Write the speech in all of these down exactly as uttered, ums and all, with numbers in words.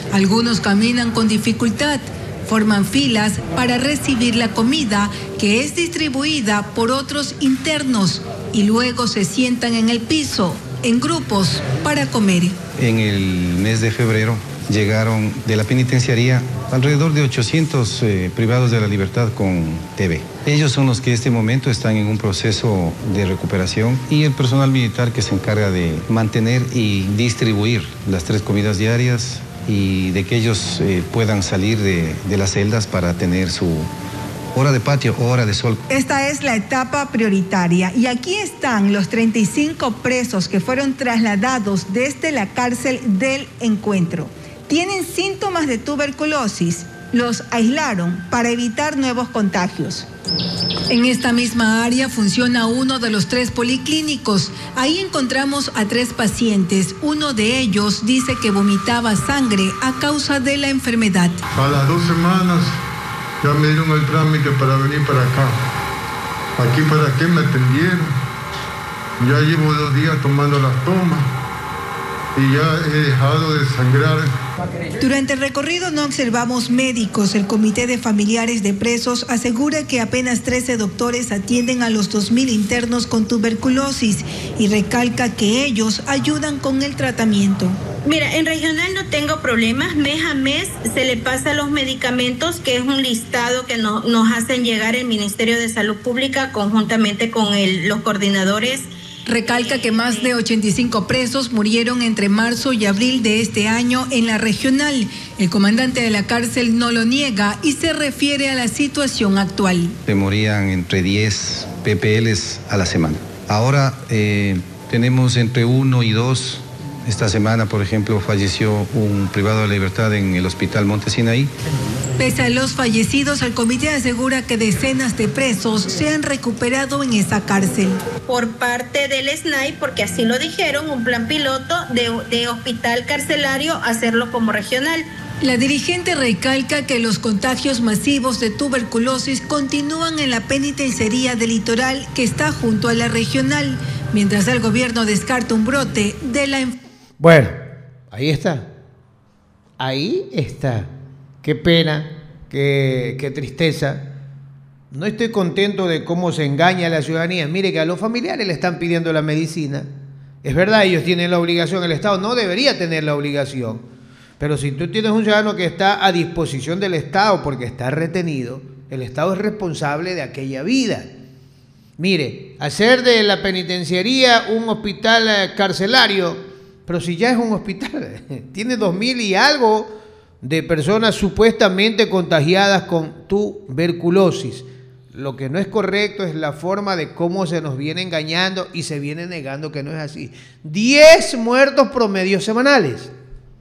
Algunos caminan con dificultad, forman filas para recibir la comida que es distribuida por otros internos y luego se sientan en el piso, en grupos, para comer. En el mes de febrero llegaron de la penitenciaría alrededor de ochocientos eh, privados de la libertad con T V. Ellos son los que en este momento están en un proceso de recuperación y el personal militar que se encarga de mantener y distribuir las tres comidas diarias y de que ellos eh, puedan salir de, de las celdas para tener su hora de patio o hora de sol. Esta es la etapa prioritaria y aquí están los treinta y cinco presos que fueron trasladados desde la cárcel del Encuentro. Tienen síntomas de tuberculosis. Los aislaron para evitar nuevos contagios. En esta misma área funciona uno de los tres policlínicos. Ahí encontramos a tres pacientes. Uno de ellos dice que vomitaba sangre a causa de la enfermedad. A las dos semanas ya me dieron el trámite para venir para acá. ¿Aquí para qué me atendieron? Ya llevo dos días tomando las tomas y ya he dejado de sangrar. Durante el recorrido no observamos médicos. El Comité de Familiares de Presos asegura que apenas trece doctores atienden a los dos mil internos con tuberculosis y recalca que ellos ayudan con el tratamiento. Mira, en regional no tengo problemas. Mes a mes se le pasa los medicamentos, que es un listado que no, nos hacen llegar el Ministerio de Salud Pública conjuntamente con el, los coordinadores. Recalca que más de ochenta y cinco presos murieron entre marzo y abril de este año en la regional. El comandante de la cárcel no lo niega y se refiere a la situación actual. Se morían entre diez P P Ls a la semana. Ahora eh, tenemos entre uno y dos. Esta semana, por ejemplo, falleció un privado de la libertad en el hospital Monte Sinaí. Pese a los fallecidos, el comité asegura que decenas de presos se han recuperado en esa cárcel. Por parte del S N A I, porque así lo dijeron, un plan piloto de, de hospital carcelario, hacerlo como regional. La dirigente recalca que los contagios masivos de tuberculosis continúan en la penitenciaría del Litoral, que está junto a la regional, mientras el gobierno descarta un brote de la enfermedad. Bueno, ahí está. Ahí está. Qué pena, qué, qué tristeza. No estoy contento de cómo se engaña a la ciudadanía. Mire que a los familiares le están pidiendo la medicina. Es verdad, ellos tienen la obligación, el Estado no debería tener la obligación. Pero si tú tienes un ciudadano que está a disposición del Estado porque está retenido, el Estado es responsable de aquella vida. Mire, hacer de la penitenciaría un hospital carcelario, pero si ya es un hospital, tiene dos mil y algo de personas supuestamente contagiadas con tuberculosis. Lo que no es correcto es la forma de cómo se nos viene engañando y se viene negando que no es así. diez muertos promedios semanales.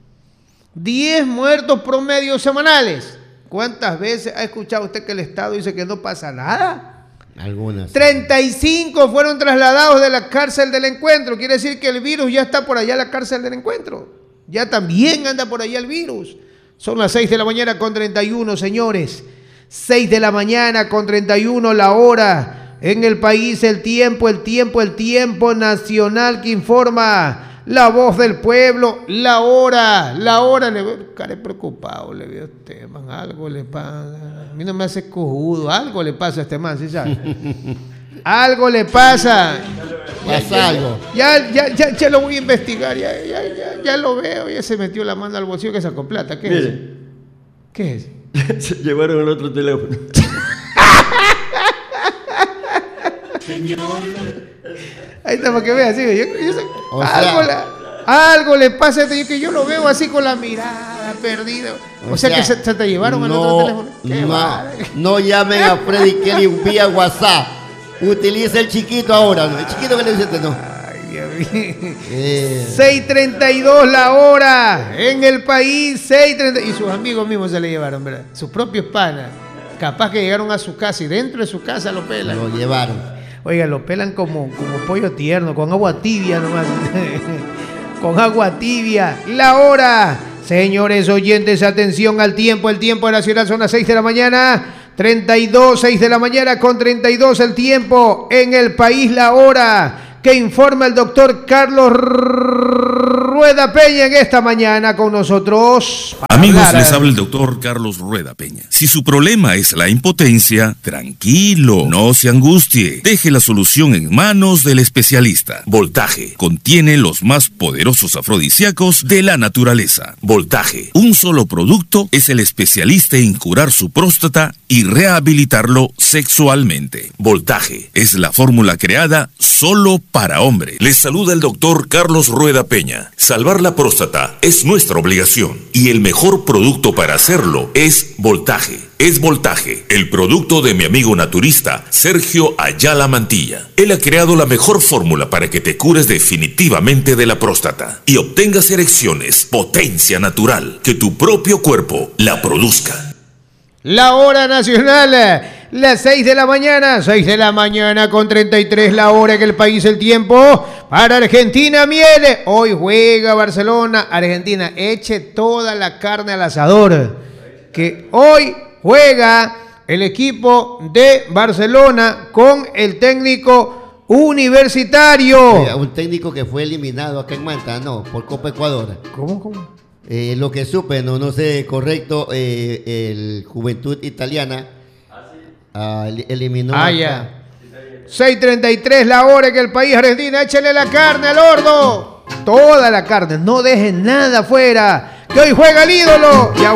diez muertos promedios semanales. ¿Cuántas veces ha escuchado usted que el Estado dice que no pasa nada? Algunas. treinta y cinco fueron trasladados de la cárcel del Encuentro. Quiere decir que el virus ya está por allá en la cárcel del Encuentro. Ya también anda por allá el virus. Son las seis de la mañana con treinta y uno, señores. seis de la mañana con treinta y uno la hora. En el país, el tiempo, el tiempo, el tiempo nacional que informa. La voz del pueblo, la hora, la hora. Le veo, cara preocupado, le veo a este man. Algo le pasa. A mí no me hace cojudo. Algo le pasa a este man, ¿sí sabe? Algo le pasa. Pasa ya, algo. Ya, ya, ya, ya lo voy a investigar. Ya, ya, ya, ya lo veo. Ya se metió la mano al bolsillo que sacó plata. ¿Qué Mire. es? ¿Qué es? Se llevaron el otro teléfono. Ahí está para que vea, sí. Yo, yo sé, O algo, sea, le, algo le pasa a este, que yo lo veo así con la mirada perdida. O, O sea, sea, que se, se te llevaron el no, otro teléfono. Qué no, vale. no llamen a Freddy Kelly vía WhatsApp. Utiliza el chiquito ahora, ¿no? El chiquito que le dice no. Ay, Dios mío. Eh. seis treinta y dos la hora en el país. seis treinta y sus amigos mismos se le llevaron, ¿verdad? Sus propios panas. Capaz que llegaron a su casa y dentro de su casa lo pelan. Lo llevaron. Oiga, lo pelan como, como pollo tierno, con agua tibia nomás. Con agua tibia. La hora. Señores oyentes, atención al tiempo. El tiempo de la ciudad son las seis de la mañana. treinta y dos, seis de la mañana con treinta y dos el tiempo. En el país la hora. que informa el doctor Carlos Rueda Peña en esta mañana con nosotros. Amigos, hablar. Les habla el doctor Carlos Rueda Peña. Si su problema es la impotencia, tranquilo, no se angustie. Deje la solución en manos del especialista. Voltaje contiene los más poderosos afrodisíacos de la naturaleza. Voltaje, un solo producto, es el especialista en curar su próstata y rehabilitarlo sexualmente. Voltaje es la fórmula creada solo para hombres. Les saluda el doctor Carlos Rueda Peña. Salvar la próstata es nuestra obligación y el mejor producto para hacerlo es Voltaje. Es Voltaje, el producto de mi amigo naturista Sergio Ayala Mantilla. Él ha creado la mejor fórmula para que te cures definitivamente de la próstata y obtengas erecciones, potencia natural, que tu propio cuerpo la produzca. La hora nacional, las seis de la mañana, seis de la mañana con treinta y tres la hora en el país, el tiempo para Argentina, miele. Hoy juega Barcelona, Argentina, eche toda la carne al asador, que hoy juega el equipo de Barcelona con el técnico Universitario. Oiga, un técnico que fue eliminado acá en Manta, no, por Copa Ecuador. ¿Cómo, cómo? Eh, lo que supe, no, no sé, correcto, eh, el Juventud Italiana ah, eliminó. Ah, ya. seis treinta y tres la hora en el país, Argentina, échale la carne al horno. Toda la carne, no dejen nada afuera. Que hoy juega el ídolo. Ya